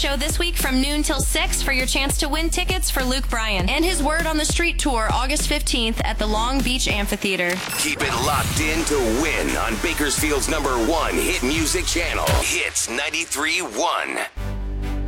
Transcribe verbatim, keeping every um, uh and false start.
show this week from noon till six for your chance to win tickets for Luke Bryan and his Word on the Street tour August fifteenth at the Long Beach Amphitheater. Keep it locked in to win on Bakersfield's number one hit music channel, Hits ninety-three point one.